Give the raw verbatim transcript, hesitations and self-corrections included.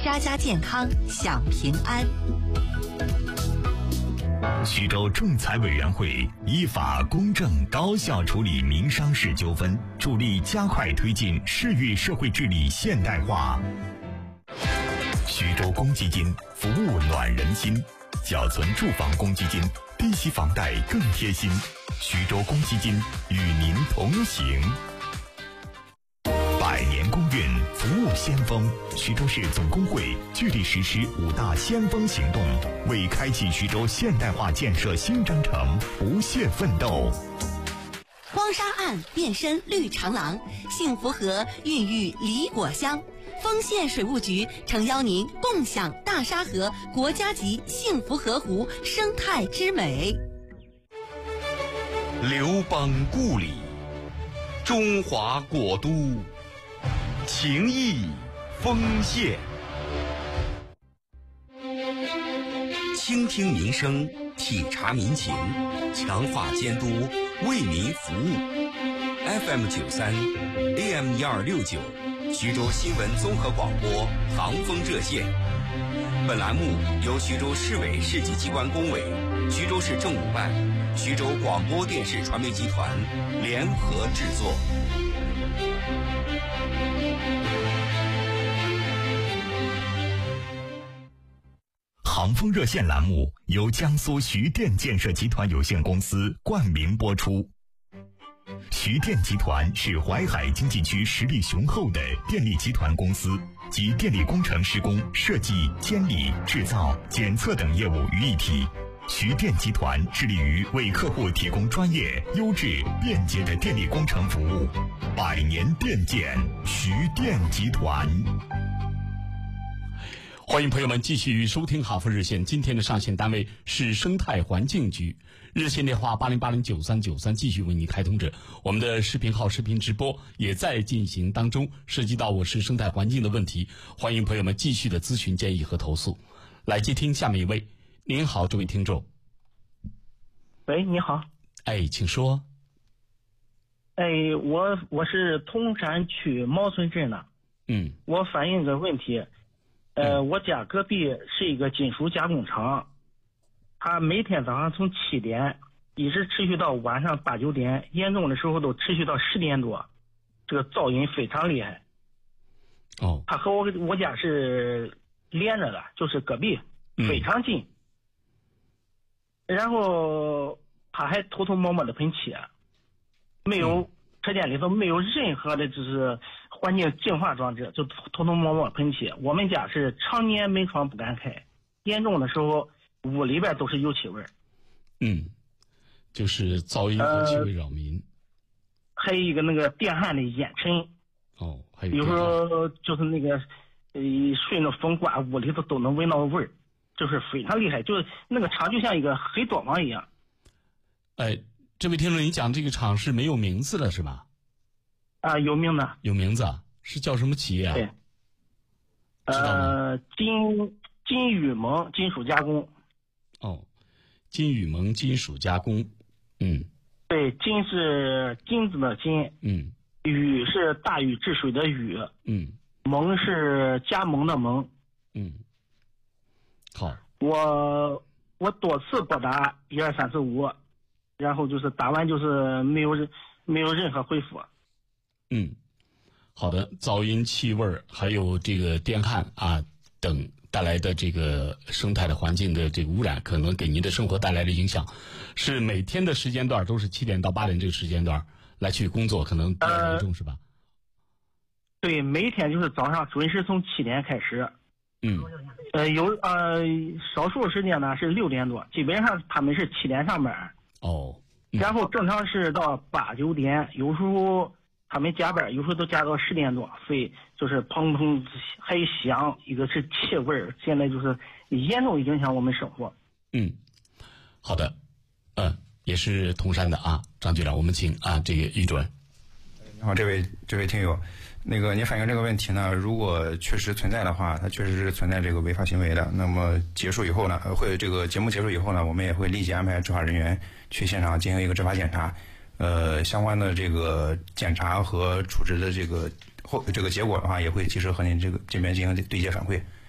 家家健康享平安。 徐州仲裁委员会依法公正高效处理民商事纠纷，助力加快推进市域社会治理现代化。徐州公积金服务暖人心，缴存住房公积金，低息房贷更贴心。徐州公积金与您同行。百年公运，服务先锋。徐州市总工会聚力实施五大先锋行动，为开启徐州现代化建设新征程不懈奋斗。 荒沙岸变身绿长廊，幸福河孕育梨果香。丰县水务局诚邀您共享大沙河国家级幸福河湖生态之美。 刘邦故里，中华国都，情谊丰县。倾听民生，体察民情，强化监督，为民服务。F M 九三 A M 一二六九，徐州新闻综合广播航风热线。本栏目由徐州市委市级机关工委、徐州市政务办、徐州广播电视传媒集团联合制作。 航风热线栏目由江苏徐电建设集团有限公司冠名播出。徐电集团是淮海经济区实力雄厚的电力集团公司，集电力工程施工、设计、监理、制造、检测等业务于一体。徐电集团致力于为客户提供专业、优质、便捷的电力工程服务。百年电建，徐电集团。 欢迎朋友们继续收听哈佛热线，今天的上线单位是生态环境局，热线电话八零八零九三九三，继续为你开通着。我们的视频号视频直播也在进行当中，涉及到我市生态环境的问题，欢迎朋友们继续的咨询建议和投诉。来接听下面一位。您好，这位听众。 喂，你好。 哎，请说。 哎，我我是通山区毛村镇的。 嗯。 我反映个问题。呃，我家隔壁是一个金属加工厂，他每天早上从七点一直持续到晚上八九点，严重的时候都持续到十点多，这个噪音非常厉害。 哦。 他和我我家是连着的，就是隔壁，非常近。嗯、然后他还偷偷摸摸的喷漆，没有、嗯、车间里头没有任何的就是环境净化装置，就偷偷摸摸喷漆。我们家是常年门窗不敢开，严重的时候屋里边都是油漆味儿。 嗯，就是噪音和气味扰民、呃。 还有一个那个电焊的烟尘。 哦，还有。 有时候就是那个，呃，顺着风刮，屋里头都能闻到味儿，就是非常厉害，就是那个厂就像一个黑作坊一样。 哎，这位听众，你讲这个厂是没有名字的是吧？ 啊，有名的。 有名字啊？是叫什么企业啊？ 对。呃，金金宇盟金属加工。 哦，金宇盟金属加工。嗯。 对，金是金子的金。 嗯。 宇是大禹治水的禹。 嗯。 盟是加盟的盟。 嗯。好。 我我多次拨打一二三四五，然后就是打完就是没有没有任何回复。 嗯，好的，噪音、气味还有这个电焊啊等带来的这个生态的环境的这个污染，可能给您的生活带来的影响，是每天的时间段都是七点到八点这个时间段来去工作，可能比较严重、呃、是吧？ 对，每天就是早上准时从七点开始。 嗯。 呃，有呃少数时间呢是六点多，基本上他们是七点上班。 哦。 嗯、然后正常是到八九点，有时候。他们加班有时候都加到十点多，所以就是砰砰还有响，一个是气味，现在就是严重影响我们生活。 嗯，好的，嗯，也是铜山的啊，张局长，我们请啊这个于主任。 你好，这位这位听友，那个您反映这个问题呢，如果确实存在的话，它确实是存在这个违法行为的。那么结束以后呢，会这个节目结束以后呢，我们也会立即安排执法人员去现场进行一个执法检查。呃，相关的这个检查和处置的这个后这个结果的话，也会及时和您这个这边进行对接反馈。